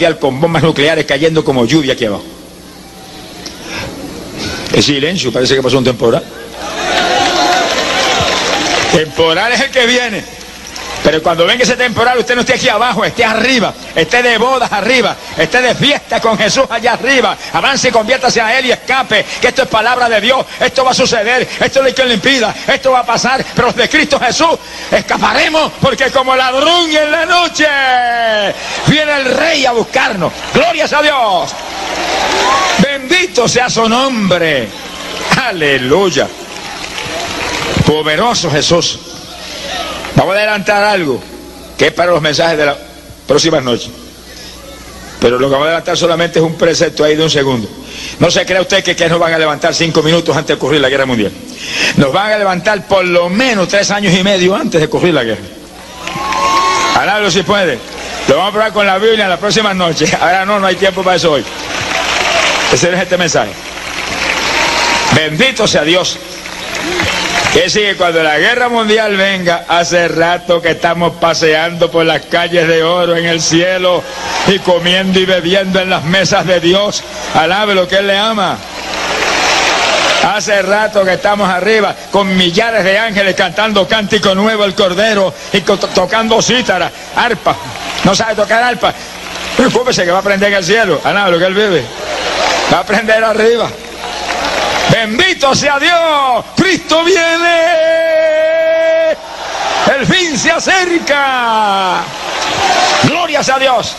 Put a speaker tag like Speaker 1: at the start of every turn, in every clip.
Speaker 1: mundial con bombas nucleares cayendo como lluvia aquí abajo. El silencio, parece que pasó un temporal. Temporal es el que viene. Pero cuando venga ese temporal, usted no esté aquí abajo, esté arriba, esté de bodas arriba, esté de fiesta con Jesús allá arriba. Avance y conviértase a Él y escape, que esto es palabra de Dios, esto va a suceder, esto no hay quien lo impida, esto va a pasar, pero los de Cristo Jesús escaparemos, porque como ladrón en la noche viene el Rey a buscarnos. ¡Glorias a Dios! Bendito sea su nombre. ¡Aleluya! Poderoso Jesús. Vamos a adelantar algo que es para los mensajes de las próximas noches, pero lo que vamos a adelantar solamente es un precepto ahí de un segundo. No se crea usted que nos van a levantar 5 minutos antes de ocurrir la guerra mundial. Nos van a levantar por lo menos 3 años y medio antes de ocurrir la guerra. Alábalo si puede. Lo vamos a probar con la Biblia en las próximas noches. Ahora no hay tiempo para eso hoy. Ese es este mensaje. Bendito sea Dios. Que sigue, cuando la guerra mundial venga, hace rato que estamos paseando por las calles de oro en el cielo y comiendo y bebiendo en las mesas de Dios. Alabe lo que Él le ama. Hace rato que estamos arriba con millares de ángeles cantando cántico nuevo el Cordero y tocando cítara, arpa. ¿No sabe tocar arpa? Preocúpese que va a aprender en el cielo. Alabe lo que Él vive. Va a aprender arriba. Bendito sea Dios, Cristo viene, el fin se acerca, glorias a Dios,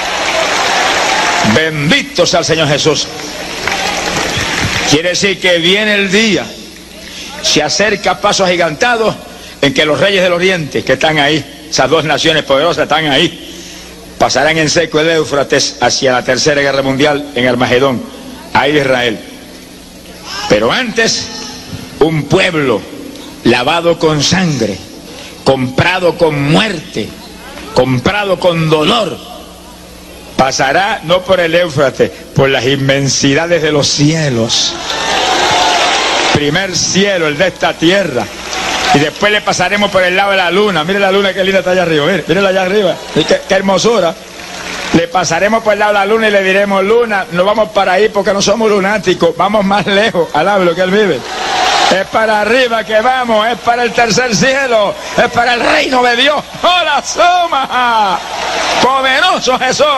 Speaker 1: bendito sea el Señor Jesús. Quiere decir que viene el día, se acerca a pasos agigantados en que los reyes del oriente que están ahí, esas dos naciones poderosas están ahí, pasarán en seco el Éufrates hacia la tercera guerra mundial en Armagedón, a Israel. Pero antes, un pueblo lavado con sangre, comprado con muerte, comprado con dolor, pasará no por el Éufrates, por las inmensidades de los cielos. Primer cielo, el de esta tierra. Y después le pasaremos por el lado de la luna. Mire la luna, qué linda está allá arriba. Mírela allá arriba. Qué hermosura. Le pasaremos por el lado de la luna y le diremos: luna, no vamos para ahí porque no somos lunáticos, vamos más lejos. Alabe lo que Él vive. Es para arriba que vamos, es para el tercer cielo, es para el reino de Dios. ¡Hola, Soma! ¡Poderoso Jesús!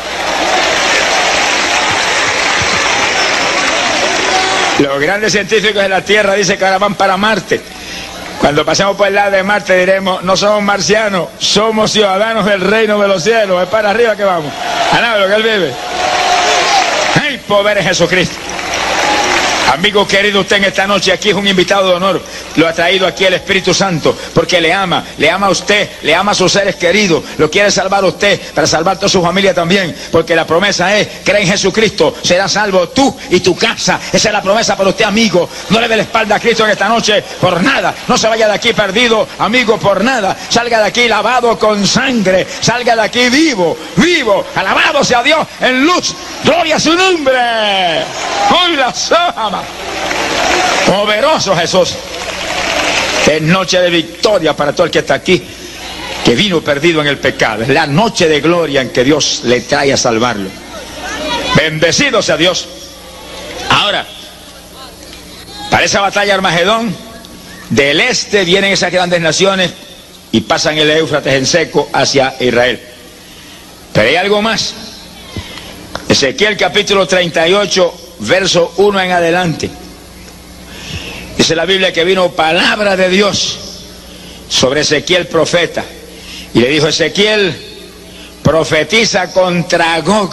Speaker 1: Los grandes científicos de la Tierra dicen que ahora van para Marte. Cuando pasemos por el lado de Marte diremos: no somos marcianos, somos ciudadanos del reino de los cielos. Es para arriba que vamos. Alabe lo que Él vive. ¡Ay, poder es Jesucristo! Amigo querido, usted en esta noche aquí es un invitado de honor. Lo ha traído aquí el Espíritu Santo porque le ama a usted, le ama a sus seres queridos, lo quiere salvar a usted, para salvar a toda su familia también, porque la promesa es: cree en Jesucristo, serás salvo tú y tu casa. Esa es la promesa para usted, amigo. No le dé la espalda a Cristo en esta noche por nada. No se vaya de aquí perdido, amigo, por nada. Salga de aquí lavado con sangre, salga de aquí vivo, alabado sea Dios en luz. Gloria a su nombre. Hoy la sama. Poderoso Jesús. Es noche de victoria para todo el que está aquí, que vino perdido en el pecado. Es la noche de gloria en que Dios le trae a salvarlo. Bendecido sea Dios. Ahora, para esa batalla Armagedón, del este vienen esas grandes naciones y pasan el Éufrates en seco hacia Israel. Pero hay algo más. Ezequiel capítulo 38, verso 1 en adelante. Dice la Biblia que vino palabra de Dios sobre Ezequiel profeta. Y le dijo: Ezequiel, profetiza contra Gog.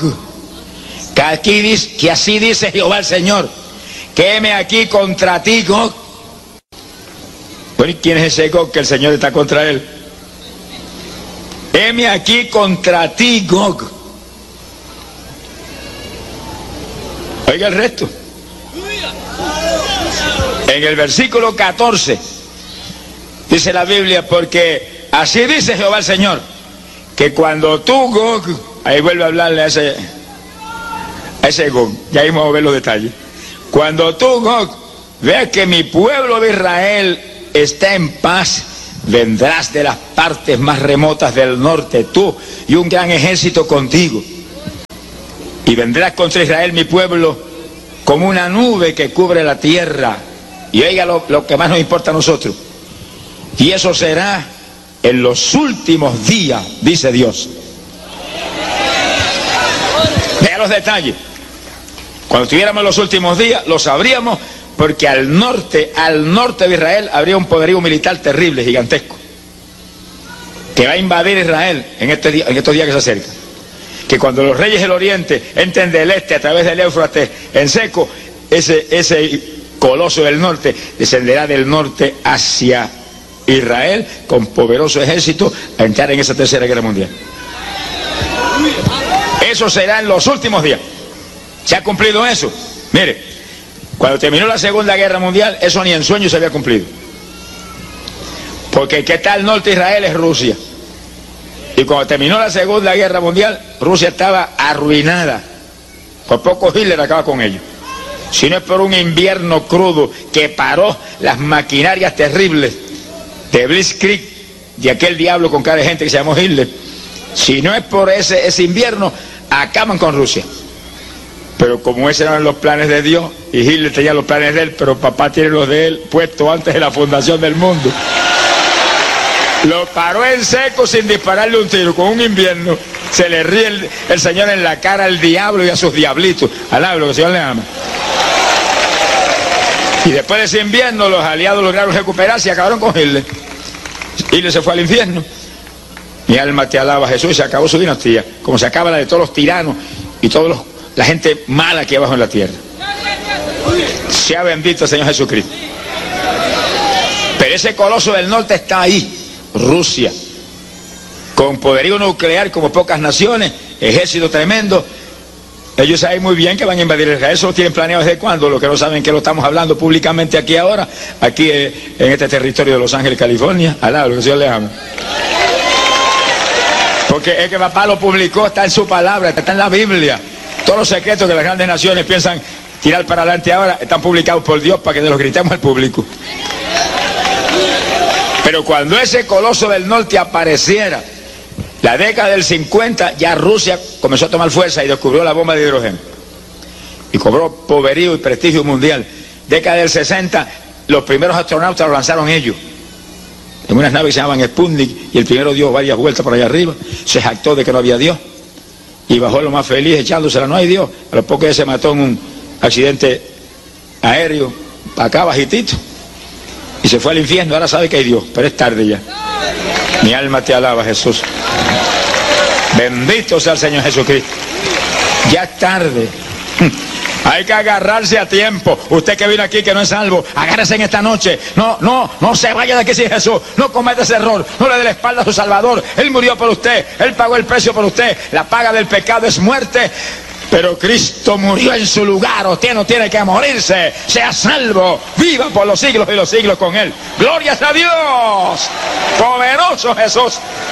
Speaker 1: Que así dice Jehová el Señor: que heme aquí contra ti, Gog. Bueno, ¿y quién es ese Gog que el Señor está contra él? Heme aquí contra ti, Gog. Oiga el resto. En el versículo 14 dice la Biblia: porque así dice Jehová el Señor, que cuando tú, Gog, ahí vuelve a hablarle a ese Gog, ya ahí vamos a ver los detalles. Cuando tú, Gog, veas que mi pueblo de Israel está en paz, vendrás de las partes más remotas del norte, tú y un gran ejército contigo. Y vendrá contra Israel mi pueblo como una nube que cubre la tierra. Y oiga lo que más nos importa a nosotros. Y eso será en los últimos días, dice Dios. Vea los detalles. Cuando tuviéramos los últimos días, lo sabríamos, porque al norte de Israel habría un poderío militar terrible, gigantesco, que va a invadir Israel en estos días que se acercan. Que cuando los reyes del oriente entren del este a través del Éufrates en seco, ese coloso del norte descenderá del norte hacia Israel con poderoso ejército a entrar en esa tercera guerra mundial. Eso será en los últimos días. ¿Se ha cumplido eso? Mire, cuando terminó la Segunda Guerra Mundial, eso ni en sueños se había cumplido. Porque el que está al norte de Israel es Rusia. Y cuando terminó la Segunda Guerra Mundial, Rusia estaba arruinada. Por poco Hitler acaba con ellos. Si no es por un invierno crudo que paró las maquinarias terribles de Blitzkrieg, de aquel diablo con cara de gente que se llamó Hitler, si no es por ese invierno, acaban con Rusia. Pero como esos eran los planes de Dios, y Hitler tenía los planes de él, pero papá tiene los de él puestos antes de la fundación del mundo, lo paró en seco sin dispararle un tiro. Con un invierno se le ríe el Señor en la cara al diablo y a sus diablitos. Alablo, que el Señor le ama. Y después de ese invierno los aliados lograron recuperarse y acabaron con Hitler. Hitler se fue al infierno. Mi alma te alaba, Jesús, y se acabó su dinastía, como se acaba la de todos los tiranos y todos la gente mala que hay abajo en la tierra. Sea bendito el Señor Jesucristo. Pero ese coloso del norte está ahí, Rusia, con poderío nuclear como pocas naciones, ejército tremendo. Ellos saben muy bien que van a invadir Israel. Eso lo tienen planeado desde cuándo. Lo que no saben que lo estamos hablando públicamente aquí ahora, aquí en este territorio de Los Ángeles, California. Alá, lo que el Señor les ama. Porque es que papá lo publicó, está en su palabra, está en la Biblia. Todos los secretos que las grandes naciones piensan tirar para adelante ahora están publicados por Dios para que se los gritemos al público. Pero cuando ese coloso del norte apareciera, la década del 50, ya Rusia comenzó a tomar fuerza y descubrió la bomba de hidrógeno. Y cobró poderío y prestigio mundial. Década del 60, los primeros astronautas lo lanzaron ellos. En unas naves que se llamaban Sputnik, y el primero dio varias vueltas por allá arriba, se jactó de que no había Dios, y bajó lo más feliz echándosela, no hay Dios. A los pocos días se mató en un accidente aéreo, para acá bajitito, y se fue al infierno. Ahora sabe que hay Dios, pero es tarde ya. Mi alma te alaba, Jesús. Bendito sea el Señor Jesucristo. Ya es tarde. Hay que agarrarse a tiempo. Usted que vino aquí que no es salvo, agárrese en esta noche. No se vaya de aquí sin Jesús. No cometa ese error. No le dé la espalda a su Salvador. Él murió por usted. Él pagó el precio por usted. La paga del pecado es muerte. Pero Cristo murió en su lugar. Usted no tiene que morirse. Sea salvo. Viva por los siglos y los siglos con Él. Glorias a Dios. Poderoso Jesús.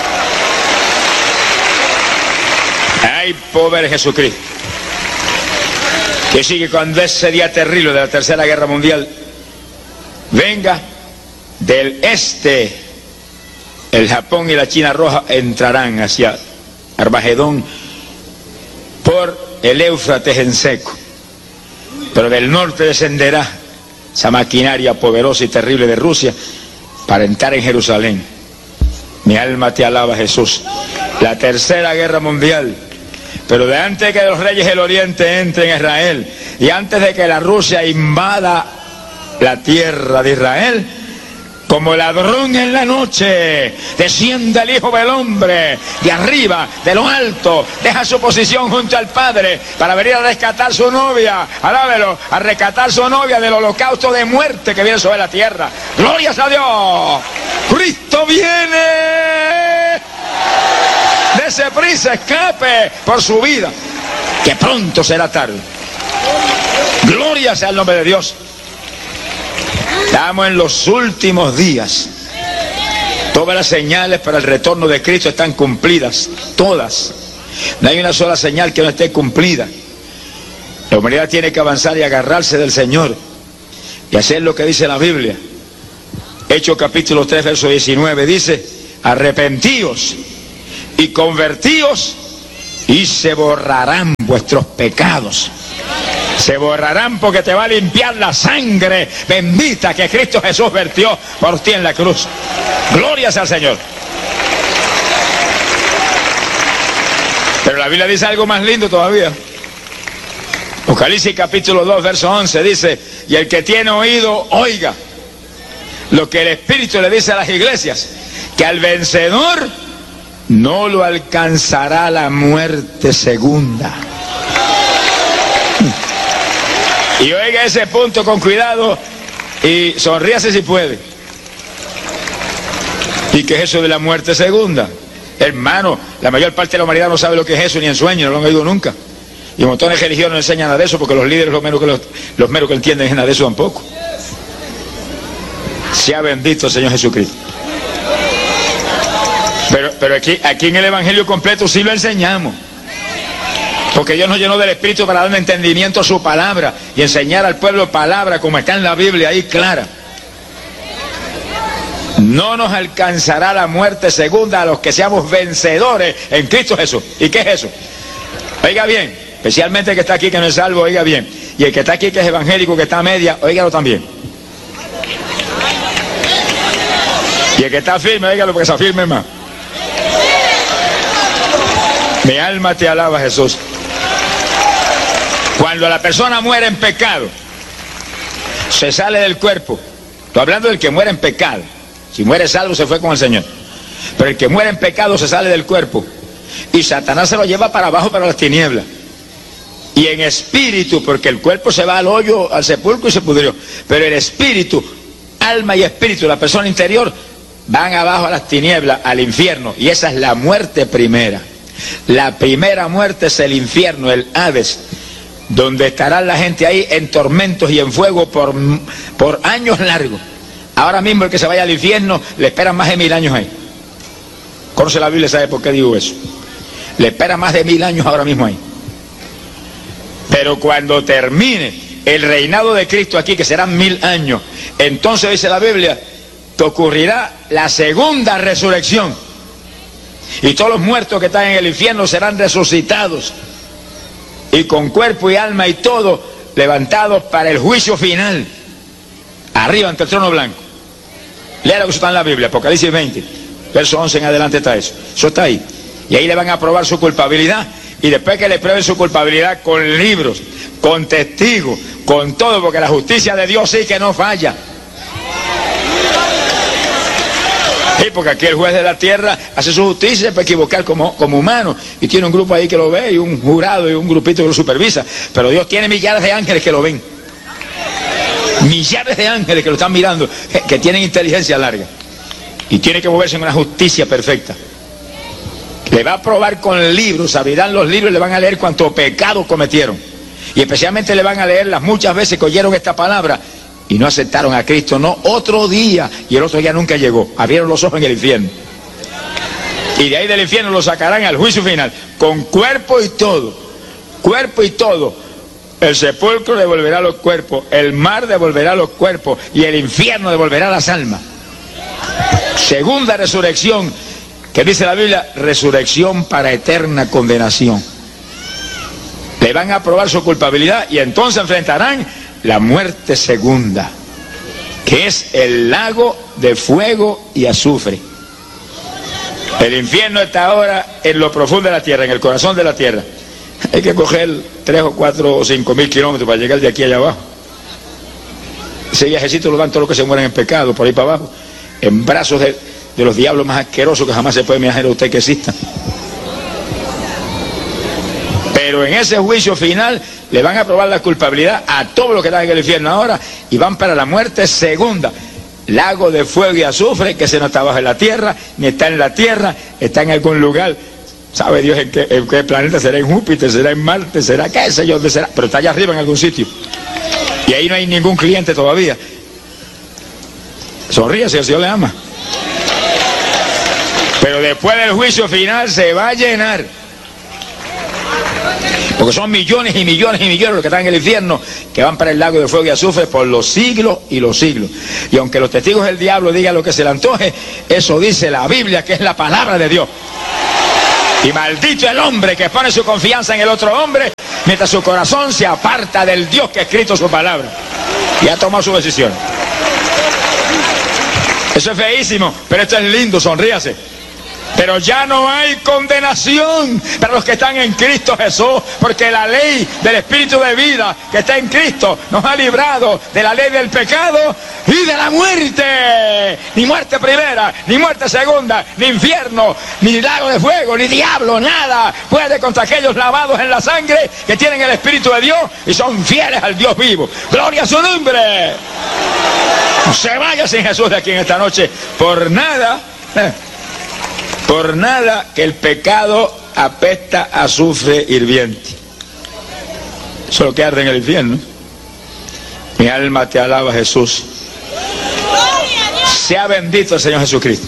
Speaker 1: Hay poder en Jesucristo. Que sigue cuando ese día terrible de la Tercera Guerra Mundial venga del este, el Japón y la China Roja entrarán hacia Armagedón por el Éufrates en seco, pero del norte descenderá esa maquinaria poderosa y terrible de Rusia para entrar en Jerusalén. Mi alma te alaba, Jesús. La Tercera Guerra Mundial. Pero de antes de que los reyes del oriente entren en Israel y antes de que la Rusia invada la tierra de Israel, como ladrón en la noche, desciende el Hijo del Hombre de arriba, de lo alto, deja su posición junto al Padre para venir a rescatar su novia, alábelo, a rescatar su novia del holocausto de muerte que viene sobre la tierra. ¡Glorias a Dios! ¡Cristo viene! Dese prisa, escape por su vida, que pronto será tarde. Gloria sea el nombre de Dios. Estamos en los últimos días. Todas las señales para el retorno de Cristo están cumplidas, todas. No hay una sola señal que no esté cumplida. La humanidad tiene que avanzar y agarrarse del Señor y hacer lo que dice la Biblia. Hechos capítulo 3, verso 19 dice: arrepentíos y convertíos y se borrarán vuestros pecados. Se borrarán porque te va a limpiar la sangre bendita que Cristo Jesús vertió por ti en la cruz. Gloria sea al Señor. Pero la Biblia dice algo más lindo todavía. Apocalipsis capítulo 2, verso 11 dice: y el que tiene oído, oiga lo que el Espíritu le dice a las iglesias, que al vencedor no lo alcanzará la muerte segunda. Y oiga ese punto con cuidado y sonríase si puede. ¿Y qué es eso de la muerte segunda? Hermano, la mayor parte de la humanidad no sabe lo que es eso, ni en sueño, no lo han oído nunca. Y montones de religiones no enseñan nada de eso, porque los líderes los menos que entienden es nada de eso tampoco. Sea bendito el Señor Jesucristo. Pero aquí en el Evangelio completo sí lo enseñamos. Porque Dios nos llenó del Espíritu para darle entendimiento a su palabra y enseñar al pueblo palabra como está en la Biblia ahí clara. No nos alcanzará la muerte segunda a los que seamos vencedores en Cristo Jesús. ¿Y qué es eso? Oiga bien, especialmente el que está aquí que no es salvo, oiga bien. Y el que está aquí que es evangélico, que está a media, óigalo también. Y el que está firme, óigalo porque se afirme más. Mi alma te alaba, Jesús. Cuando la persona muere en pecado, se sale del cuerpo. Estoy hablando del que muere en pecado. Si muere salvo, se fue con el Señor. Pero el que muere en pecado se sale del cuerpo. Y Satanás se lo lleva para abajo, para las tinieblas. Y en espíritu, porque el cuerpo se va al hoyo, al sepulcro y se pudrió. Pero el espíritu, alma y espíritu, la persona interior, van abajo a las tinieblas, al infierno. Y esa es la muerte primera. La primera muerte es el infierno, el Hades, donde estará la gente ahí en tormentos y en fuego por años largos. Ahora mismo el que se vaya al infierno le esperan más de 1000 años ahí. Conoce la Biblia, ¿sabe por qué digo eso? Le espera más de 1000 años ahora mismo ahí. Pero cuando termine el reinado de Cristo aquí, que serán 1000 años, entonces dice la Biblia que ocurrirá la segunda resurrección. Y todos los muertos que están en el infierno serán resucitados. Y con cuerpo y alma y todo, levantados para el juicio final. Arriba ante el trono blanco. Lea lo que está en la Biblia, Apocalipsis 20, verso 11 en adelante está eso. Eso está ahí. Y ahí le van a probar su culpabilidad. Y después que le prueben su culpabilidad con libros, con testigos, con todo, porque la justicia de Dios sí que no falla. Sí, porque aquí el juez de la tierra hace su justicia, se puede equivocar como humano. Y tiene un grupo ahí que lo ve, y un jurado, y un grupito que lo supervisa. Pero Dios tiene millares de ángeles que lo ven. Millares de ángeles que lo están mirando, que tienen inteligencia larga. Y tiene que moverse en una justicia perfecta. Le va a probar con libros, abrirán los libros y le van a leer cuánto pecado cometieron. Y especialmente le van a leer las muchas veces que oyeron esta palabra y no aceptaron a Cristo, no, otro día, y el otro día nunca llegó. Abrieron los ojos en el infierno. Y de ahí del infierno lo sacarán al juicio final, con cuerpo y todo. Cuerpo y todo. El sepulcro devolverá los cuerpos, el mar devolverá los cuerpos y el infierno devolverá las almas. Segunda resurrección, que dice la Biblia, resurrección para eterna condenación. Le van a probar su culpabilidad y entonces enfrentarán la muerte segunda, que es el lago de fuego y azufre. El infierno está ahora en lo profundo de la tierra, en el corazón de la tierra. Hay que coger 3 o 4 o 5 mil kilómetros para llegar de aquí allá abajo. Ese viajecito lo dan todos los que se mueren en pecado, por ahí para abajo, en brazos de los diablos más asquerosos que jamás se puede imaginar usted que existan. Pero en ese juicio final le van a probar la culpabilidad a todos los que están en el infierno ahora y van para la muerte segunda. Lago de fuego y azufre, que ese no está abajo en la tierra, ni está en la tierra, está en algún lugar. ¿Sabe Dios en qué planeta será? ¿En Júpiter? ¿Será en Marte? ¿Será qué sé yo dónde será? Pero está allá arriba en algún sitio. Y ahí no hay ningún cliente todavía. Sonríe si el Señor le ama. Pero después del juicio final se va a llenar. Porque son millones y millones y millones los que están en el infierno, que van para el lago de fuego y azufre por los siglos y los siglos. Y aunque los testigos del diablo digan lo que se le antoje, eso dice la Biblia, que es la palabra de Dios. Y maldito el hombre que pone su confianza en el otro hombre, mientras su corazón se aparta del Dios que ha escrito su palabra. Y ha tomado su decisión. Eso es feísimo, pero esto es lindo, sonríase. Pero ya no hay condenación para los que están en Cristo Jesús, porque la ley del Espíritu de vida que está en Cristo nos ha librado de la ley del pecado y de la muerte. Ni muerte primera, ni muerte segunda, ni infierno, ni lago de fuego, ni diablo, nada puede contra aquellos lavados en la sangre que tienen el Espíritu de Dios y son fieles al Dios vivo. ¡Gloria a su nombre! No se vaya sin Jesús de aquí en esta noche por nada. Por nada, que el pecado apesta a azufre hirviente. Eso es lo que arde en el infierno. Mi alma te alaba, Jesús. Sea bendito el Señor Jesucristo.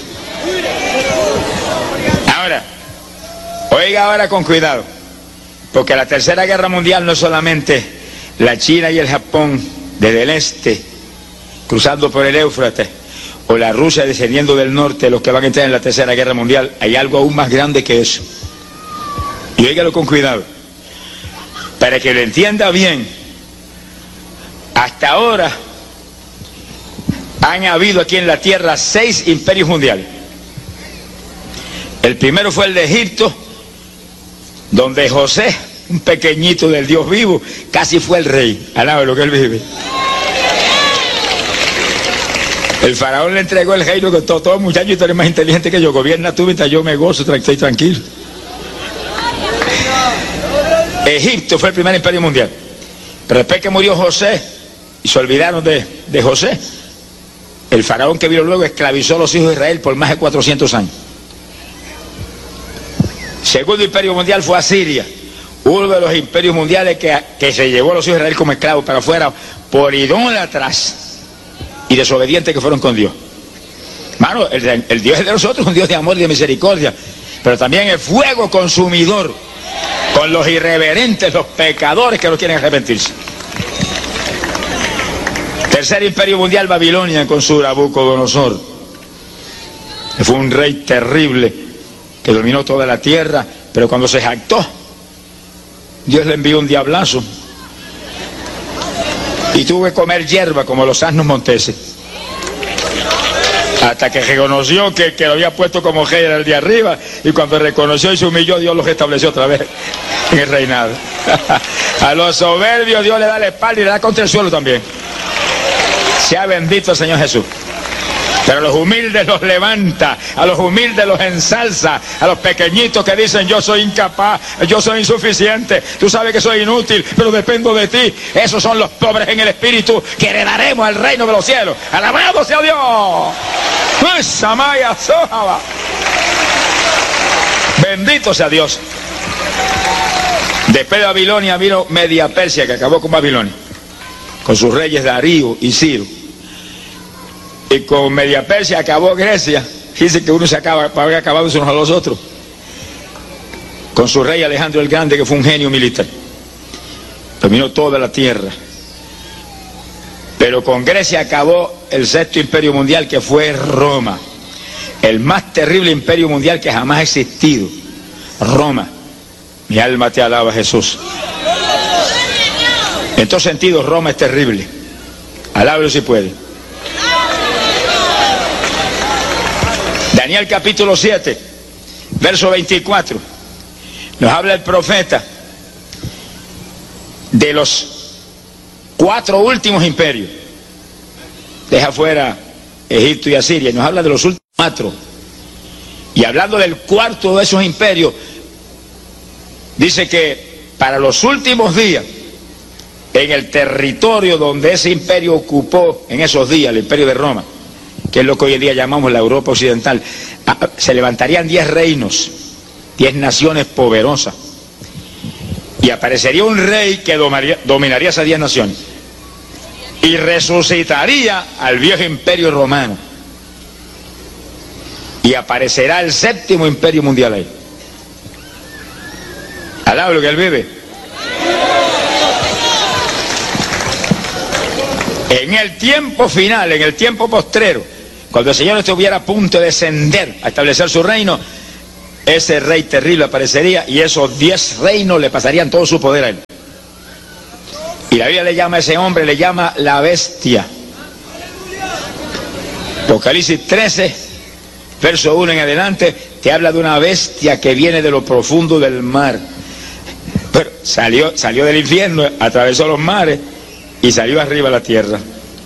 Speaker 1: Ahora, oiga ahora con cuidado, porque la Tercera Guerra Mundial no es solamente la China y el Japón desde el este, cruzando por el Éufrates, o la Rusia descendiendo del norte, los que van a entrar en la Tercera Guerra Mundial. Hay algo aún más grande que eso. Y óigalo con cuidado, para que lo entienda bien. Hasta ahora han habido aquí en la tierra 6 imperios mundiales. El primero fue el de Egipto, donde José, un pequeñito del Dios vivo, casi fue el rey. Alaba lo que él vive. El faraón le entregó el reino con todo muchacho, y tú eres más inteligente que yo, gobierna tú mientras yo me gozo, estoy tranquilo. Egipto fue el primer imperio mundial. Pero después que murió José y se olvidaron de José, el faraón que vino luego esclavizó a los hijos de Israel por más de 400 años. Segundo imperio mundial fue Asiria, uno de los imperios mundiales que se llevó a los hijos de Israel como esclavos para afuera por idólatras y desobedientes que fueron con Dios. Mano, el Dios de nosotros es un Dios de amor y de misericordia, pero también es fuego consumidor con los irreverentes, los pecadores que no quieren arrepentirse. Tercer imperio mundial, Babilonia, con su Nabucodonosor. Fue un rey terrible que dominó toda la tierra, pero cuando se jactó, Dios le envió un diablazo y tuvo que comer hierba como los asnos monteses, hasta que reconoció que lo había puesto como rey era el de arriba, y cuando reconoció y se humilló, Dios los restableció otra vez en el reinado. A los soberbios Dios le da la espalda y le da contra el suelo también. Sea bendito el Señor Jesús. Pero a los humildes los levanta, a los humildes los ensalza, a los pequeñitos que dicen yo soy incapaz, yo soy insuficiente, tú sabes que soy inútil, pero dependo de ti. Esos son los pobres en el espíritu que heredaremos el reino de los cielos. ¡Alabado sea Dios! Bendito sea Dios. Después de Babilonia vino Media Persia, que acabó con Babilonia, con sus reyes Darío y Ciro. Y con Media Persia acabó Grecia. Dice que uno se acaba para haber acabado unos a los otros. Con su rey Alejandro el Grande, que fue un genio militar. Dominó toda la tierra. Pero con Grecia acabó el sexto imperio mundial, que fue Roma. El más terrible imperio mundial que jamás ha existido. Roma. Mi alma te alaba, Jesús. En todos sentidos, Roma es terrible. Alábalo si puede. Daniel capítulo 7, verso 24, nos habla el profeta de los 4 últimos imperios. Deja fuera Egipto y Asiria, y nos habla de los últimos 4. Y hablando del cuarto de esos imperios, dice que para los últimos días, en el territorio donde ese imperio ocupó en esos días, el imperio de Roma, que es lo que hoy en día llamamos la Europa occidental, se levantarían 10 reinos, 10 naciones poderosas, y aparecería un rey que dominaría esas 10 naciones, y resucitaría al viejo imperio romano, y aparecerá el séptimo imperio mundial ahí. Alaba lo que él vive. En el tiempo final, en el tiempo postrero, cuando el Señor estuviera a punto de descender a establecer su reino, ese rey terrible aparecería y esos 10 reinos le pasarían todo su poder a él. Y la Biblia le llama a ese hombre, le llama la bestia. Apocalipsis 13, verso 1 en adelante, te habla de una bestia que viene de lo profundo del mar. Pero salió del infierno, atravesó los mares y salió arriba a la tierra.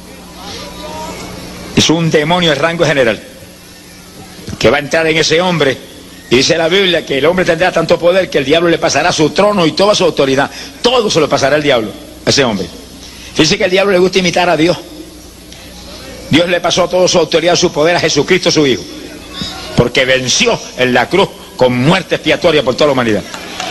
Speaker 1: Es un demonio de rango general que va a entrar en ese hombre. Y dice la Biblia que el hombre tendrá tanto poder que el diablo le pasará su trono y toda su autoridad. Todo se lo pasará al diablo, a ese hombre. Fíjese que al diablo le gusta imitar a Dios. Dios le pasó toda su autoridad, su poder a Jesucristo, su Hijo, porque venció en la cruz con muerte expiatoria por toda la humanidad.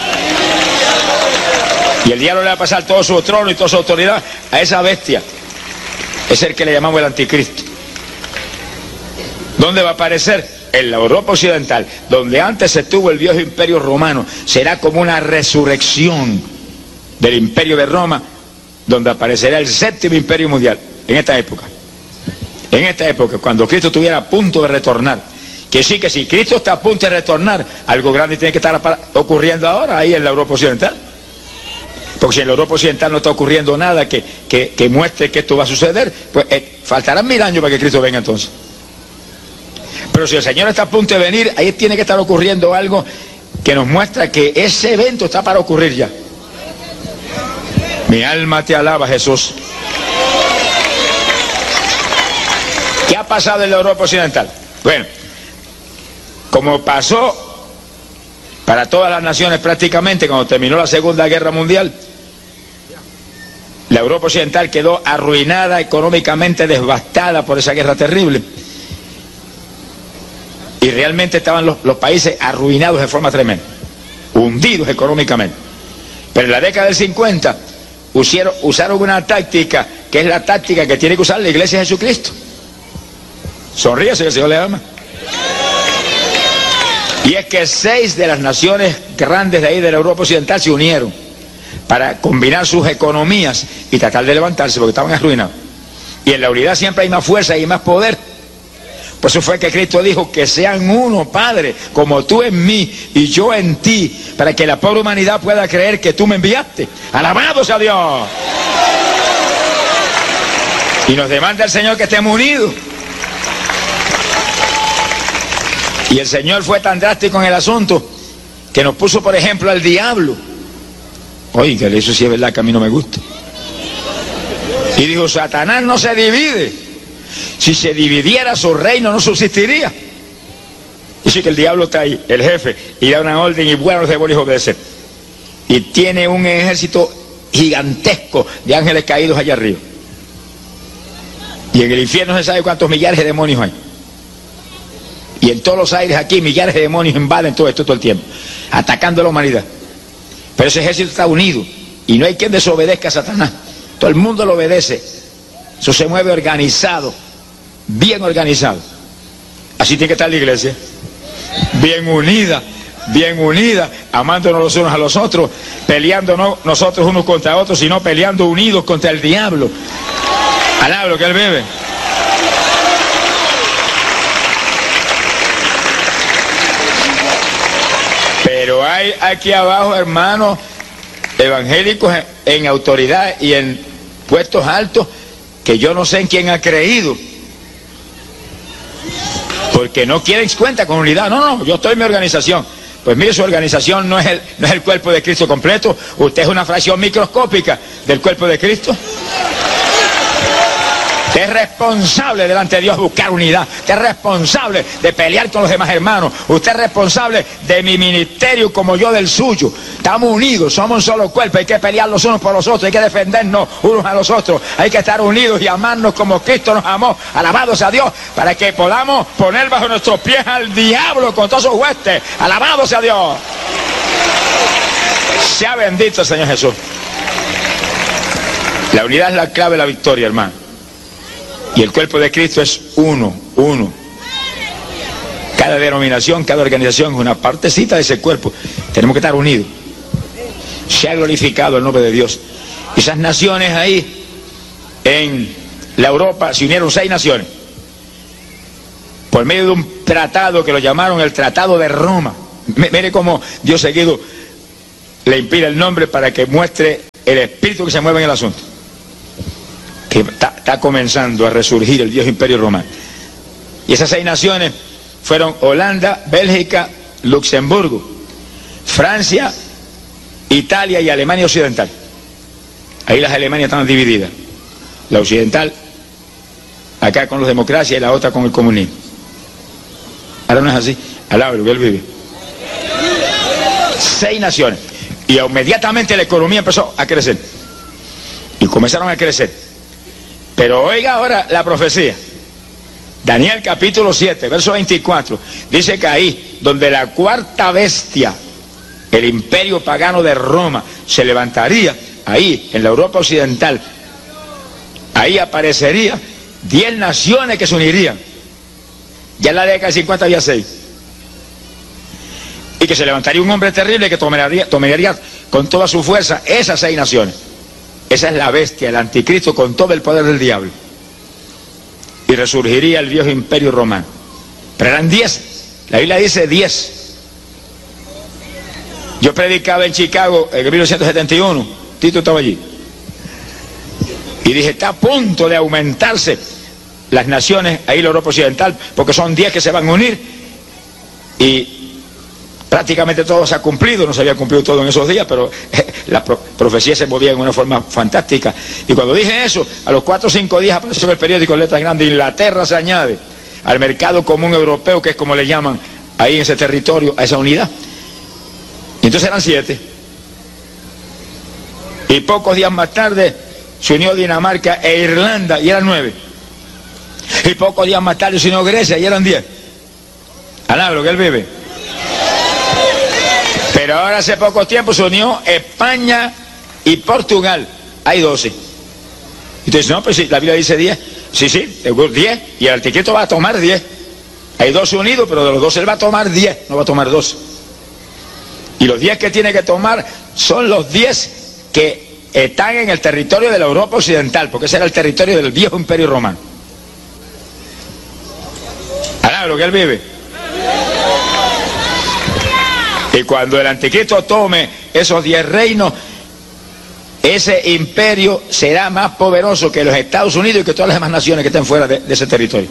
Speaker 1: Y el diablo le va a pasar todo su trono y toda su autoridad a esa bestia. Es el que le llamamos el anticristo. ¿Dónde va a aparecer? En la Europa occidental, donde antes estuvo el viejo imperio romano. Será como una resurrección del imperio de Roma, donde aparecerá el 7º imperio mundial, en esta época. En esta época, cuando Cristo estuviera a punto de retornar. Que sí, que si Cristo está a punto de retornar, algo grande tiene que estar ocurriendo ahora ahí en la Europa occidental. Porque si en la Europa occidental no está ocurriendo nada que muestre que esto va a suceder, pues faltarán 1000 años para que Cristo venga entonces. Pero si el Señor está a punto de venir, ahí tiene que estar ocurriendo algo que nos muestra que ese evento está para ocurrir ya. Mi alma te alaba, Jesús. ¿Qué ha pasado en la Europa occidental? Bueno, como pasó para todas las naciones prácticamente cuando terminó la Segunda Guerra Mundial, la Europa occidental quedó arruinada, económicamente devastada por esa guerra terrible. Y realmente estaban los países arruinados de forma tremenda, hundidos económicamente. Pero en la década del 50 usaron una táctica, que es la táctica que tiene que usar la Iglesia de Jesucristo. Sonríese, que el Señor le ama. Y es que 6 de las naciones grandes de ahí de la Europa occidental se unieron para combinar sus economías y tratar de levantarse, porque estaban arruinados. Y en la unidad siempre hay más fuerza y más poder. Por eso fue que Cristo dijo que sean uno, Padre, como tú en mí y yo en ti, para que la pobre humanidad pueda creer que tú me enviaste. ¡Alabado sea Dios! Y nos demanda el Señor que estemos unidos. Y el Señor fue tan drástico en el asunto que nos puso, por ejemplo, al diablo. Oiga, eso sí es verdad que a mí no me gusta. Y dijo, Satanás no se divide. Si se dividiera, su reino no subsistiría. Dice que el diablo está ahí, el jefe, y da una orden y bueno, los demonios obedecen. Y tiene un ejército gigantesco de ángeles caídos allá arriba. Y en el infierno se sabe cuántos millares de demonios hay. Y en todos los aires aquí millares de demonios invaden todo esto todo el tiempo, atacando a la humanidad. Pero ese ejército está unido y no hay quien desobedezca a Satanás. Todo el mundo lo obedece. Eso se mueve organizado, bien organizado. Así tiene que estar la iglesia, bien unida, amándonos los unos a los otros, peleando no nosotros unos contra otros, sino peleando unidos contra el diablo. Alaba lo que él vive. Pero hay aquí abajo, hermanos, evangélicos en autoridad y en puestos altos, que yo no sé en quién ha creído, porque no quieren cuenta con unidad. No, yo estoy en mi organización. Pues mire, su organización no es el cuerpo de Cristo completo. Usted es una fracción microscópica del cuerpo de Cristo. Usted es responsable delante de Dios de buscar unidad. Usted es responsable de pelear con los demás hermanos. Usted es responsable de mi ministerio como yo del suyo. Estamos unidos, somos un solo cuerpo. Hay que pelear los unos por los otros. Hay que defendernos unos a los otros. Hay que estar unidos y amarnos como Cristo nos amó. Alabado sea Dios, para que podamos poner bajo nuestros pies al diablo con todos sus huestes. Alabado sea Dios. Sea bendito el Señor Jesús. La unidad es la clave de la victoria, hermano. Y el cuerpo de Cristo es uno. Cada denominación, cada organización es una partecita de ese cuerpo. Tenemos que estar unidos. Se ha glorificado el nombre de Dios. Esas naciones ahí, en la Europa, se unieron 6 naciones. Por medio de un tratado que lo llamaron el Tratado de Roma, Mire cómo Dios seguido le impide el nombre para que muestre el espíritu que se mueve en el asunto. Que está comenzando a resurgir el viejo imperio romano. Y esas 6 naciones fueron Holanda, Bélgica, Luxemburgo, Francia, Italia y Alemania Occidental. Ahí las Alemanias estaban divididas. La occidental, acá con los democracias, y la otra con el comunismo. Ahora no es así. Alaba lo que él vive. 6 naciones. Y inmediatamente la economía empezó a crecer. Y comenzaron a crecer. Pero oiga ahora la profecía. Daniel capítulo 7, verso 24. Dice que ahí, donde la cuarta bestia, el imperio pagano de Roma, se levantaría, ahí, en la Europa occidental, ahí aparecería 10 naciones que se unirían. Ya en la década de 50 había 6. Y que se levantaría un hombre terrible que tomaría con toda su fuerza esas 6 naciones. Esa es la bestia, el anticristo con todo el poder del diablo. Y resurgiría el viejo imperio romano. Pero eran 10. La Biblia dice 10. Yo predicaba en Chicago en 1971. Tito estaba allí. Y dije, está a punto de aumentarse las naciones, ahí la Europa occidental, porque son 10 que se van a unir. Y prácticamente todo se ha cumplido, no se había cumplido todo en esos días, pero la profecía se movía en una forma fantástica. Y cuando dije eso, a los 4 o 5 días apareció en el periódico en letras grandes, Inglaterra se añade al mercado común europeo, que es como le llaman ahí en ese territorio, a esa unidad. Y entonces eran 7. Y pocos días más tarde se unió Dinamarca e Irlanda, y eran 9. Y pocos días más tarde se unió Grecia, y eran 10. Alaba lo que él vive. Pero ahora hace poco tiempo se unió España y Portugal. Hay 12. Entonces, no, pues sí, la Biblia dice 10. Sí, 10. Y el anticristo va a tomar 10. Hay 12 unidos, pero de los 12 él va a tomar 10, no va a tomar 12. Y los 10 que tiene que tomar son los 10 que están en el territorio de la Europa occidental, porque ese era el territorio del viejo imperio romano. Alaba lo que él vive. Y cuando el anticristo tome esos 10 reinos, ese imperio será más poderoso que los Estados Unidos y que todas las demás naciones que estén fuera de ese territorio.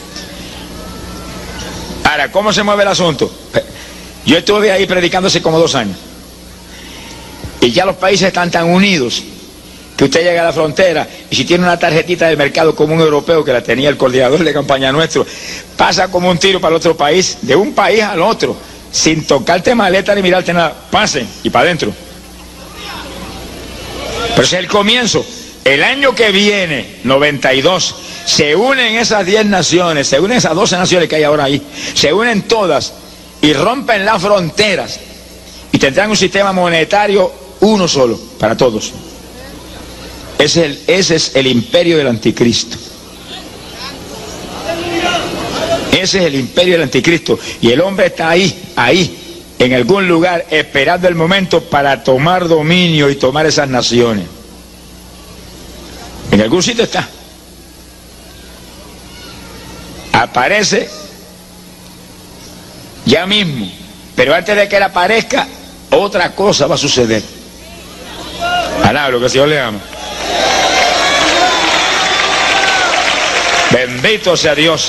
Speaker 1: Ahora, ¿cómo se mueve el asunto? Yo estuve ahí predicando hace como 2 años. Y ya los países están tan unidos que usted llega a la frontera y si tiene una tarjetita del mercado común europeo, que la tenía el coordinador de campaña nuestro, pasa como un tiro para el otro país, de un país al otro, sin tocarte maleta ni mirarte nada. Pasen y para adentro. Pero ese es el comienzo. El año que viene, 92, se unen esas 10 naciones, se unen esas 12 naciones que hay ahora ahí, se unen todas y rompen las fronteras y tendrán un sistema monetario uno solo para todos. Ese es el imperio del anticristo. Ese es el imperio del anticristo. Y el hombre está ahí, en algún lugar, esperando el momento para tomar dominio y tomar esas naciones. En algún sitio está. Aparece ya mismo. Pero antes de que él aparezca, otra cosa va a suceder. Alaba lo que el Señor le ama. Bendito sea Dios.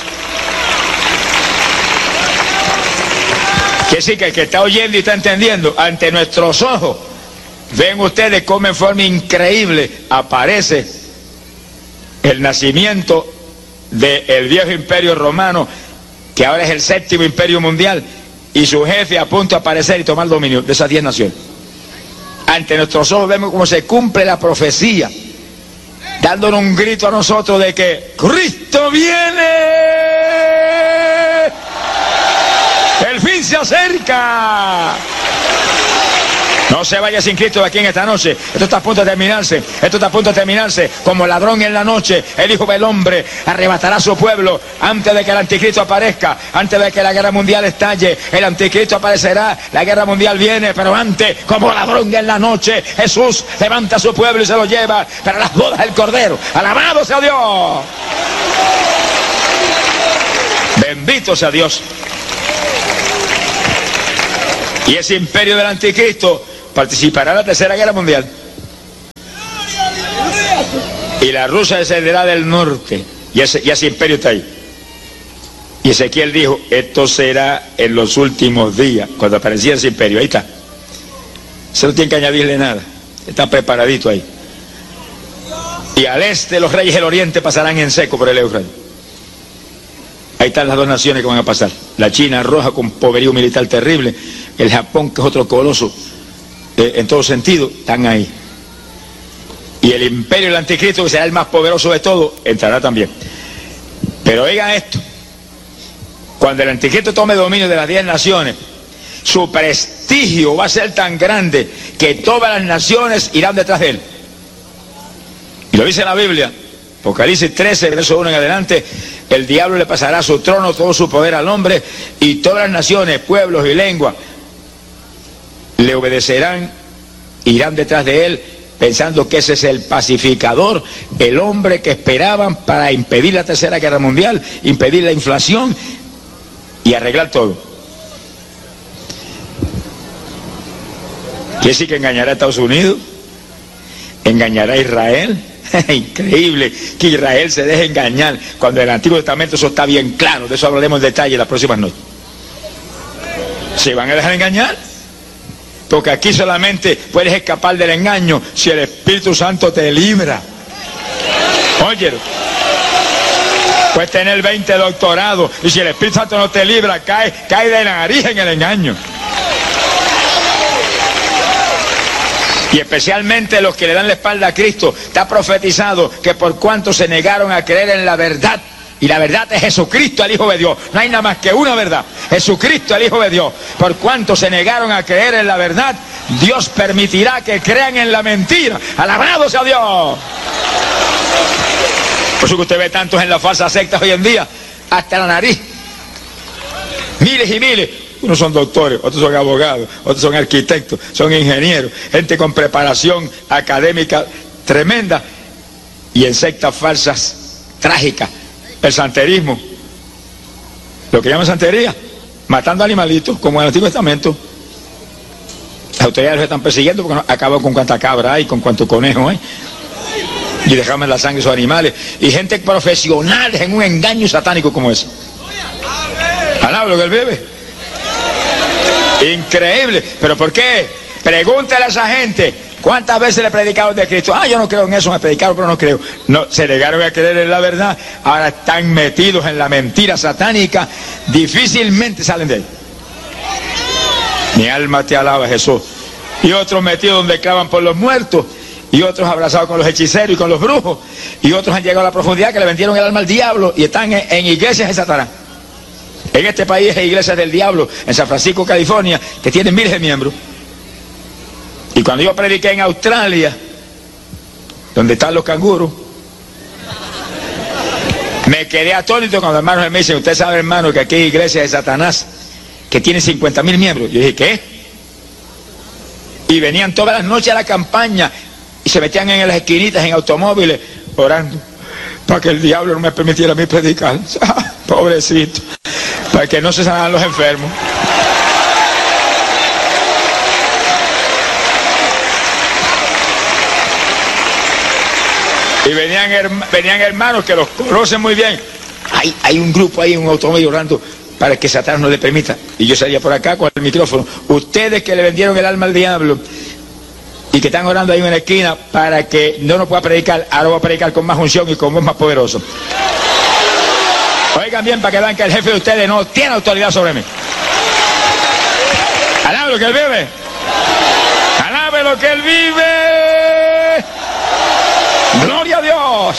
Speaker 1: Que sí, que el que está oyendo y está entendiendo, ante nuestros ojos, ven ustedes cómo en forma increíble aparece el nacimiento del viejo imperio romano, que ahora es el 7º imperio mundial, y su jefe a punto de aparecer y tomar dominio de esas 10 naciones. Ante nuestros ojos vemos cómo se cumple la profecía, dándonos un grito a nosotros de que Cristo viene. El fin se acerca. No se vaya sin Cristo de aquí en esta noche. Esto está a punto de terminarse. Esto está a punto de terminarse. Como ladrón en la noche, el Hijo del Hombre arrebatará a su pueblo antes de que el anticristo aparezca, antes de que la guerra mundial estalle. El anticristo aparecerá, la guerra mundial viene, pero antes, como ladrón en la noche, Jesús levanta a su pueblo y se lo lleva para las bodas del Cordero. ¡Alabado sea Dios! Bendito sea Dios. Y ese imperio del anticristo participará en la Tercera Guerra Mundial. Y la Rusia descenderá del norte. Y ese imperio está ahí. Y Ezequiel dijo, esto será en los últimos días, cuando aparecía ese imperio. Ahí está. Se no tiene que añadirle nada. Está preparadito ahí. Y al este los reyes del oriente pasarán en seco por el Éufrates. Ahí están las dos naciones que van a pasar. La China roja con poderío militar terrible. El Japón, que es otro coloso en todo sentido, están ahí. Y el imperio del anticristo, que será el más poderoso de todos, entrará también. Pero oigan esto. Cuando el anticristo tome dominio de las 10 naciones, su prestigio va a ser tan grande que todas las naciones irán detrás de él. Y lo dice la Biblia, Apocalipsis 13, verso 1 en adelante, el diablo le pasará su trono, todo su poder al hombre, y todas las naciones, pueblos y lenguas le obedecerán, irán detrás de él, pensando que ese es el pacificador, el hombre que esperaban para impedir la Tercera Guerra Mundial, impedir la inflación y arreglar todo. Quiere decir que engañará a Estados Unidos, engañará a Israel. Increíble que Israel se deje engañar, cuando en el Antiguo Testamento eso está bien claro. De eso hablaremos en detalle las próximas noches. ¿Se van a dejar engañar? Porque aquí solamente puedes escapar del engaño si el Espíritu Santo te libra. Oye, puedes tener 20 doctorados y si el Espíritu Santo no te libra, cae de nariz en el engaño. Y especialmente los que le dan la espalda a Cristo, está profetizado que por cuanto se negaron a creer en la verdad, y la verdad es Jesucristo, el Hijo de Dios, no hay nada más que una verdad, Jesucristo, el Hijo de Dios, por cuanto se negaron a creer en la verdad, Dios permitirá que crean en la mentira. ¡Alabado sea Dios! Por eso que usted ve tantos en las falsas sectas hoy en día, hasta la nariz, miles y miles. Unos son doctores, otros son abogados, otros son arquitectos, son ingenieros, gente con preparación académica tremenda, y en sectas falsas trágicas. El santerismo, lo que llaman santería, matando animalitos, como en el Antiguo Testamento. Las autoridades los están persiguiendo porque acaban con cuanta cabra hay, con cuanto conejo hay, y dejaban la sangre de esos animales. Y gente profesional en un engaño satánico como ese. Alaba lo que él bebe. Increíble. ¿Pero por qué? Pregúntale a esa gente, ¿cuántas veces le predicaron de Cristo? Yo no creo en eso, me predicaron, pero no creo. No, se negaron a creer en la verdad, ahora están metidos en la mentira satánica, difícilmente salen de ahí. Mi alma te alaba, Jesús. Y otros metidos donde clavan por los muertos, y otros abrazados con los hechiceros y con los brujos, y otros han llegado a la profundidad que le vendieron el alma al diablo y están en iglesias de Satanás. En este país hay iglesias del diablo, en San Francisco, California, que tienen miles de miembros. Y cuando yo prediqué en Australia, donde están los canguros, me quedé atónito cuando hermanos me dicen, usted sabe, hermano, que aquí hay iglesias de Satanás que tienen 50.000 miembros. Yo dije, ¿qué? Y venían todas las noches a la campaña y se metían en las esquinitas, en automóviles, orando para que el diablo no me permitiera a mí predicar. Pobrecito, para que no se sanaran los enfermos. Y venían hermanos que los conocen muy bien. Hay un grupo ahí en un automóvil orando para que Satanás no le permita. Y yo salía por acá con el micrófono. Ustedes que le vendieron el alma al diablo y que están orando ahí en la esquina para que no nos pueda predicar, ahora voy a predicar con más unción y con voz más poderoso. Oigan bien para que vean que el jefe de ustedes no tiene autoridad sobre mí. Alabe lo que él vive. Alabe lo que él vive. Gloria a Dios.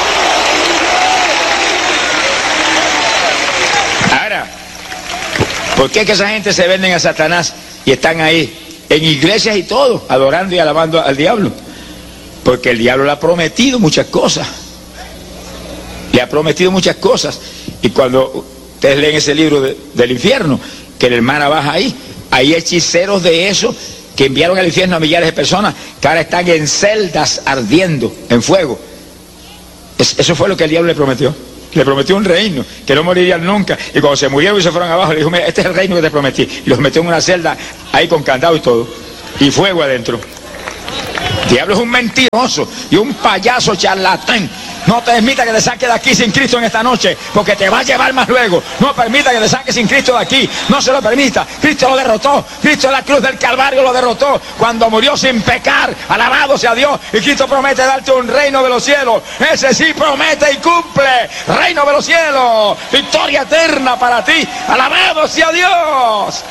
Speaker 1: Ahora, ¿por qué es que esa gente se venden a Satanás y están ahí en iglesias y todo, adorando y alabando al diablo? Porque el diablo le ha prometido muchas cosas. Le ha prometido muchas cosas. Y cuando ustedes leen ese libro del infierno, que la hermana baja ahí, hay hechiceros de eso que enviaron al infierno a millares de personas que ahora están en celdas ardiendo en fuego. Eso fue lo que el diablo le prometió. Le prometió un reino, que no morirían nunca. Y cuando se murieron y se fueron abajo, le dijo, mira, este es el reino que te prometí. Y los metió en una celda ahí con candado y todo, y fuego adentro. El diablo es un mentiroso y un payaso charlatán. No te permita que te saque de aquí sin Cristo en esta noche, porque te va a llevar más luego. No permita que te saque sin Cristo de aquí, no se lo permita. Cristo lo derrotó, Cristo en la cruz del Calvario lo derrotó, cuando murió sin pecar, alabado sea Dios. Y Cristo promete darte un reino de los cielos, ese sí promete y cumple, reino de los cielos, victoria eterna para ti, alabado sea Dios.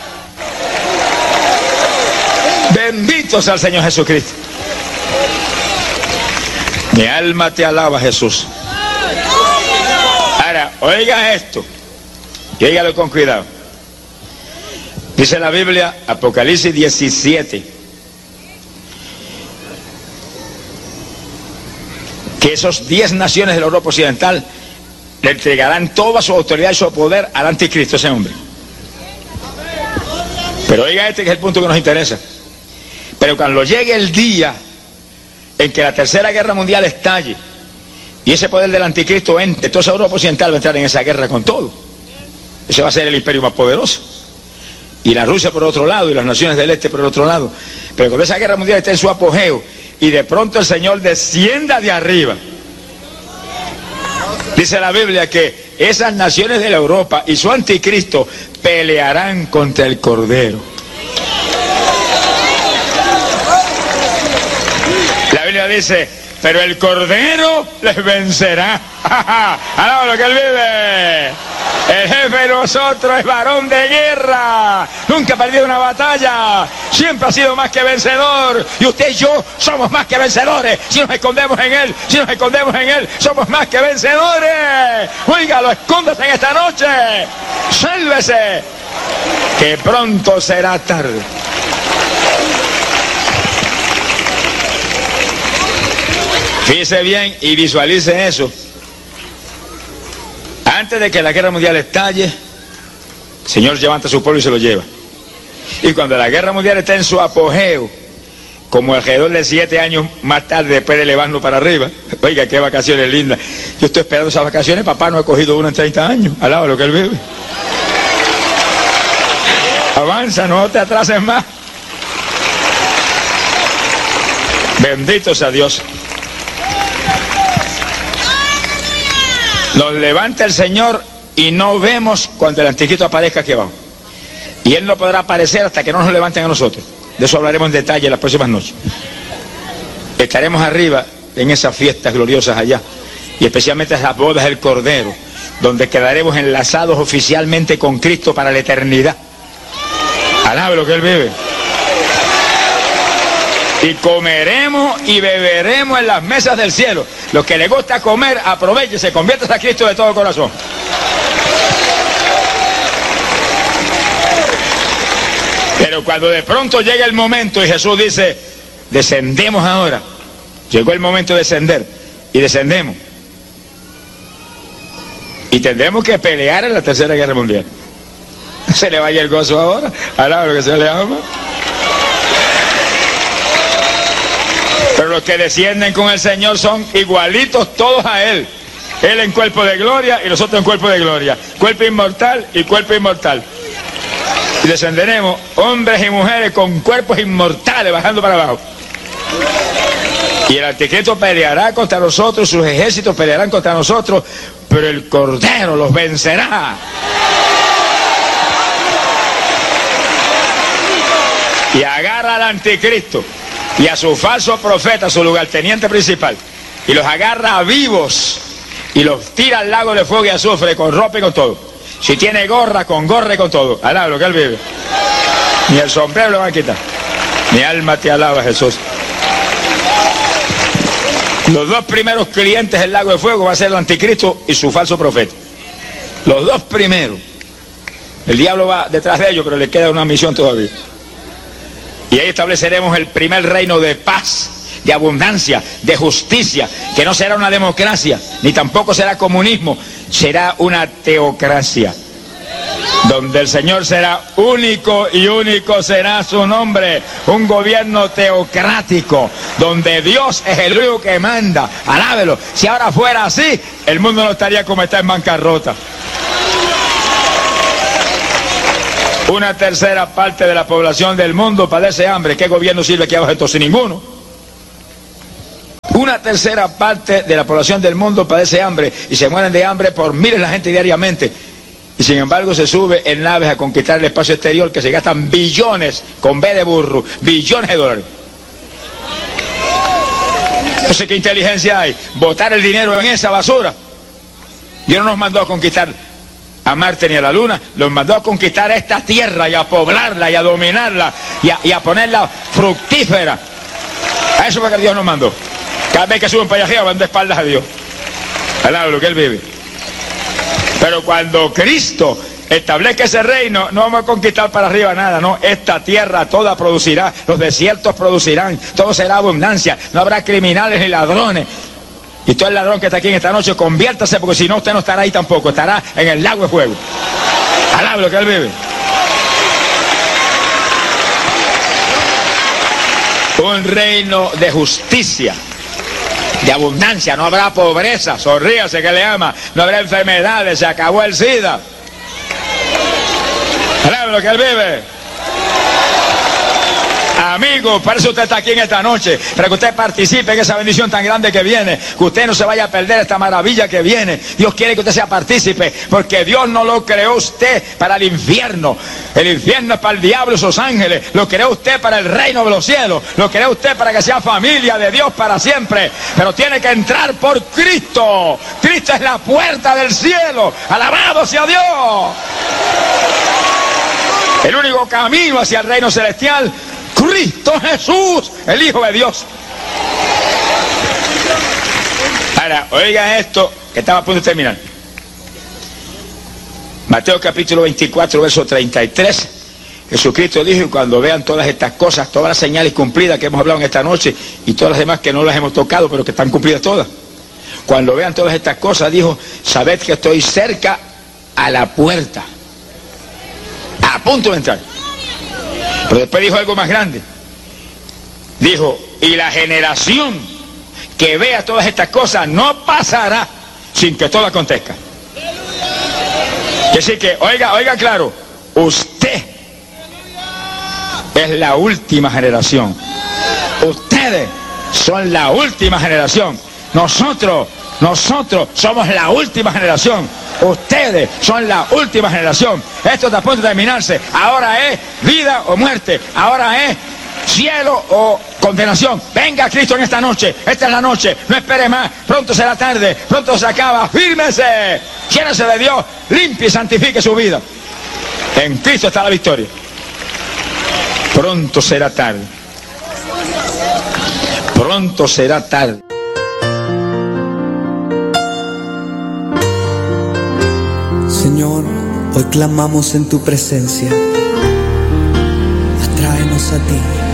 Speaker 1: Bendito sea el Señor Jesucristo. Mi alma te alaba, Jesús. Ahora, oiga esto y óigalo con cuidado. Dice la Biblia, Apocalipsis 17, que esos 10 naciones de la Europa Occidental le entregarán toda su autoridad y su poder al anticristo, ese hombre. Pero oiga este, que es el punto que nos interesa. Pero cuando llegue el día en que la tercera guerra mundial estalle y ese poder del anticristo entre, toda esa Europa Occidental va a entrar en esa guerra con todo. Ese va a ser el imperio más poderoso. Y la Rusia por otro lado, y las naciones del este por el otro lado. Pero cuando esa guerra mundial esté en su apogeo y de pronto el Señor descienda de arriba, dice la Biblia que esas naciones de la Europa y su anticristo pelearán contra el Cordero. La Biblia dice, pero el Cordero les vencerá. ¡Alaba lo que él vive! El jefe de nosotros es varón de guerra. Nunca ha perdido una batalla. Siempre ha sido más que vencedor. Y usted y yo somos más que vencedores. Si nos escondemos en Él, somos más que vencedores. Óigalo, escóndase en esta noche. Sálvese, que pronto será tarde. Fíjese bien y visualice eso. Antes de que la guerra mundial estalle, el Señor levanta a su pueblo y se lo lleva. Y cuando la guerra mundial esté en su apogeo, como alrededor de 7 años más tarde, después de elevarnos para arriba, oiga, qué vacaciones lindas. Yo estoy esperando esas vacaciones, papá no ha cogido una en 30 años. Alaba lo que él vive. Avanza, no te atrases más. Bendito sea Dios. Nos levanta el Señor y no vemos cuando el anticristo aparezca aquí abajo. Y Él no podrá aparecer hasta que no nos levanten a nosotros. De eso hablaremos en detalle las próximas noches. Estaremos arriba en esas fiestas gloriosas allá, y especialmente esas bodas del Cordero, donde quedaremos enlazados oficialmente con Cristo para la eternidad. Alabe lo que Él vive. Y comeremos y beberemos en las mesas del cielo. Los que les gusta comer, aprovéchese, conviértase a Cristo de todo corazón. Pero cuando de pronto llega el momento y Jesús dice, descendemos ahora. Llegó el momento de descender y descendemos. Y tendremos que pelear en la tercera guerra mundial. Se le vaya el gozo ahora, ahora lo que se le ama. Pero los que descienden con el Señor son igualitos todos a Él. Él en cuerpo de gloria y nosotros en cuerpo de gloria. Cuerpo inmortal y cuerpo inmortal. Y descenderemos hombres y mujeres con cuerpos inmortales bajando para abajo. Y el anticristo peleará contra nosotros, sus ejércitos pelearán contra nosotros, pero el Cordero los vencerá. Y agarra al anticristo y a su falso profeta, su lugarteniente principal, y los agarra vivos y los tira al lago de fuego y azufre con ropa y con todo. Si tiene gorra, con gorra y con todo. Alaba lo que él vive. Ni el sombrero lo van a quitar. Mi alma te alaba, Jesús. Los dos primeros clientes del lago de fuego va a ser el anticristo y su falso profeta. Los dos primeros. El diablo va detrás de ellos, pero le queda una misión todavía. Y ahí estableceremos el primer reino de paz, de abundancia, de justicia, que no será una democracia, ni tampoco será comunismo, será una teocracia, donde el Señor será único y único será su nombre, un gobierno teocrático, donde Dios es el único que manda. Alábelo. Si ahora fuera así, el mundo no estaría como está en bancarrota. Una tercera parte de la población del mundo padece hambre. ¿Qué gobierno sirve aquí abajo entonces? Ninguno. Una tercera parte de la población del mundo padece hambre y se mueren de hambre por miles de gente diariamente. Y sin embargo se sube en naves a conquistar el espacio exterior que se gastan billones, con B de burro, billones de dólares. No sé qué inteligencia hay. Botar el dinero en esa basura. Dios no nos mandó a conquistar a Marte ni a la Luna, nos mandó a conquistar esta tierra y a poblarla y a dominarla y a ponerla fructífera. A eso fue que Dios nos mandó. Cada vez que suben para allá arriba van de espaldas a Dios. Al lado de lo que Él vive. Pero cuando Cristo establezca ese reino, no vamos a conquistar para arriba nada, no. Esta tierra toda producirá, los desiertos producirán, todo será abundancia, no habrá criminales ni ladrones. Y todo el ladrón que está aquí en esta noche, conviértase, porque si no, usted no estará ahí tampoco, estará en el lago de fuego. Al lado de lo que Él vive. Un reino de justicia, de abundancia, no habrá pobreza, sonríase que le ama, no habrá enfermedades, se acabó el SIDA. Al lado de lo que Él vive. Amigo, por eso usted está aquí en esta noche, para que usted participe en esa bendición tan grande que viene, que usted no se vaya a perder esta maravilla que viene. Dios quiere que usted sea partícipe, porque Dios no lo creó usted para el infierno. El infierno es para el diablo y sus ángeles. Lo creó usted para el reino de los cielos. Lo creó usted para que sea familia de Dios para siempre. Pero tiene que entrar por Cristo. Cristo es la puerta del cielo. Alabado sea Dios. El único camino hacia el reino celestial, Cristo Jesús, el Hijo de Dios. Ahora, oiga esto, que estaba a punto de terminar. Mateo capítulo 24, verso 33. Jesucristo dijo, y cuando vean todas estas cosas, todas las señales cumplidas que hemos hablado en esta noche, y todas las demás que no las hemos tocado, pero que están cumplidas todas. Cuando vean todas estas cosas, dijo, sabed que estoy cerca a la puerta, a punto de entrar. Pero después dijo algo más grande. Dijo, y la generación que vea todas estas cosas no pasará sin que todo acontezca. Así que, oiga claro, usted es la última generación. Ustedes son la última generación. Nosotros somos la última generación. Ustedes son la última generación. Esto está a punto de terminarse. Ahora es vida o muerte. Ahora es cielo o condenación. Venga Cristo en esta noche. Esta es la noche. No espere más. Pronto será tarde. Pronto se acaba. Fírmese. Llénese de Dios. Limpie y santifique su vida. En Cristo está la victoria. Pronto será tarde. Pronto será tarde.
Speaker 2: Señor, hoy clamamos en tu presencia. Atráenos a ti.